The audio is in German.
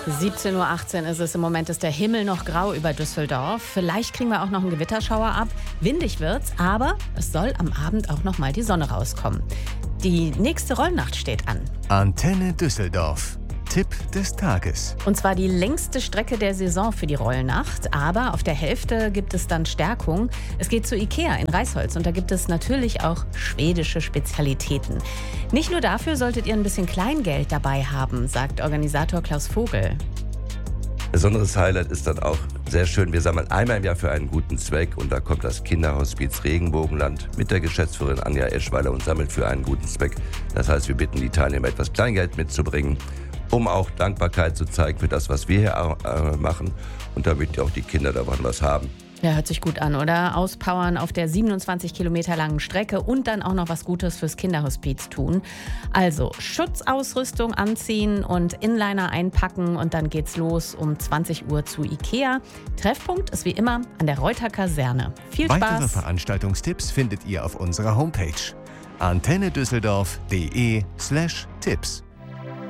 17:18 Uhr ist es. Im Moment ist der Himmel noch grau über Düsseldorf. Vielleicht kriegen wir auch noch einen Gewitterschauer ab. Windig wird's, aber es soll am Abend auch noch mal die Sonne rauskommen. Die nächste Rollnacht steht an. Antenne Düsseldorf. Tipp des Tages. Und zwar die längste Strecke der Saison für die Rollnacht. Aber auf der Hälfte gibt es dann Stärkung. Es geht zu Ikea in Reisholz und da gibt es natürlich auch schwedische Spezialitäten. Nicht nur dafür solltet ihr ein bisschen Kleingeld dabei haben, sagt Organisator Klaus Vogel. Besonderes Highlight ist dann auch sehr schön, wir sammeln einmal im Jahr für einen guten Zweck und da kommt das Kinderhospiz Regenbogenland mit der Geschäftsführerin Anja Eschweiler und sammelt für einen guten Zweck. Das heißt, wir bitten die Teilnehmer, etwas Kleingeld mitzubringen, um auch Dankbarkeit zu zeigen für das, was wir hier machen und damit auch die Kinder davon was haben. Ja, hört sich gut an, oder? Auspowern auf der 27 Kilometer langen Strecke und dann auch noch was Gutes fürs Kinderhospiz tun. Also Schutzausrüstung anziehen und Inliner einpacken und dann geht's los um 20 Uhr zu Ikea. Treffpunkt ist wie immer an der Reuter Kaserne. Viel Spaß! Weitere Veranstaltungstipps findet ihr auf unserer Homepage antennedüsseldorf.de/Tipps.